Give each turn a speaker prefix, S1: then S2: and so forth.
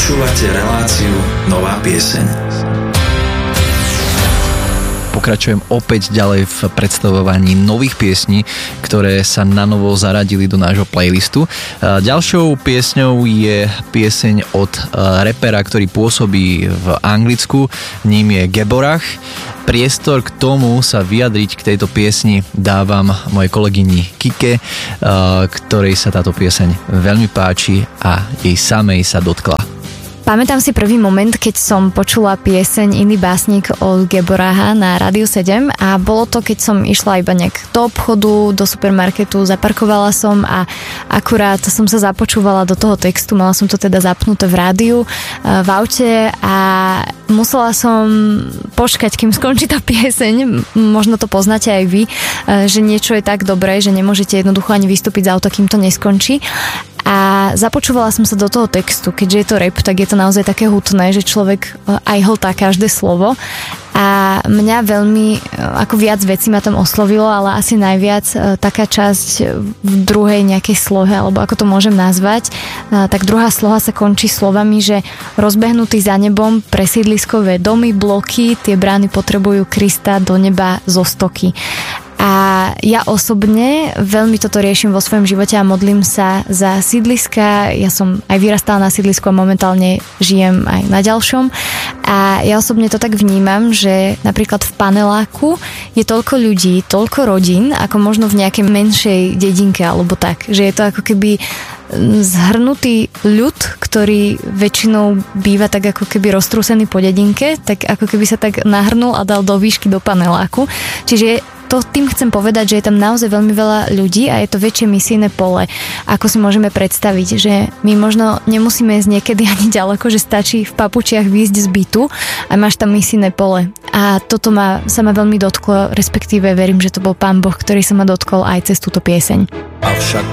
S1: Počúvate reláciu Nová pieseň.
S2: Pokračujem opäť ďalej v predstavovaní nových piesní, ktoré sa na novo zaradili do nášho playlistu. Ďalšou piesňou je pieseň od rapera, ktorý pôsobí v Anglicku. Ním je Geborach. Priestor k tomu sa vyjadriť k tejto piesni dávam mojej kolegyni Kike, ktorej sa táto pieseň veľmi páči a jej samej sa dotkla.
S3: Pamätám si prvý moment, keď som počula pieseň Iný básnik od Geboraha na Rádiu 7 a bolo to, keď som išla iba nejak do obchodu, do supermarketu, zaparkovala som a akurát som sa započúvala do toho textu, mala som to teda zapnuté v rádiu, v aute a musela som počkať, kým skončí tá pieseň, možno to poznáte aj vy, že niečo je tak dobré, že nemôžete jednoducho ani vystúpiť z auta, kým to neskončí. A započúvala som sa do toho textu, keďže je to rap, tak je to naozaj také hutné, že človek aj hltá každé slovo a mňa veľmi, ako viac vecí ma tam oslovilo, ale asi najviac taká časť v druhej nejakej slohe, alebo ako to môžem nazvať, tak druhá sloha sa končí slovami, že rozbehnutý za nebom pre sídliskové domy, bloky, tie brány potrebujú Krista do neba zo stoky. A ja osobne veľmi toto riešim vo svojom živote a modlím sa za sídliska. Ja som aj vyrastala na sídlisku a momentálne žijem aj na ďalšom. A ja osobne to tak vnímam, že napríklad v paneláku je toľko ľudí, toľko rodín, ako možno v nejakej menšej dedinke alebo tak. Že je to ako keby zhrnutý ľud, ktorý väčšinou býva tak ako keby roztrúsený po dedinke, tak ako keby sa tak nahrnul a dal do výšky do paneláku. Čiže to tým chcem povedať, že je tam naozaj veľmi veľa ľudí a je to väčšie misijné pole, ako si môžeme predstaviť, že my možno nemusíme ísť niekedy ani ďaleko, že stačí v papučiach výjsť z bytu a máš tam misijné pole. A toto sa ma veľmi dotklo, respektíve verím, že to bol Pán Boh, ktorý sa ma dotkol aj cez túto pieseň.
S1: Avšak